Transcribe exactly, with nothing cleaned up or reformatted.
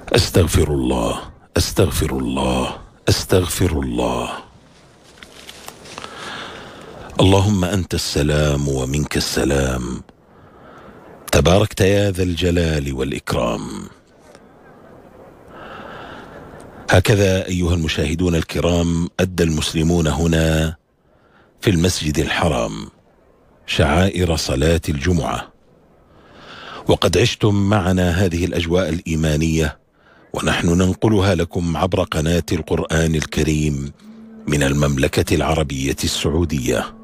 أستغفر الله أستغفر الله أستغفر الله. اللهم أنت السلام ومنك السلام، تباركت يا ذا الجلال والإكرام. هكذا أيها المشاهدون الكرام أدى المسلمون هنا في المسجد الحرام شعائر صلاة الجمعة، وقد عشتم معنا هذه الأجواء الإيمانية ونحن ننقلها لكم عبر قناة القرآن الكريم من المملكة العربية السعودية.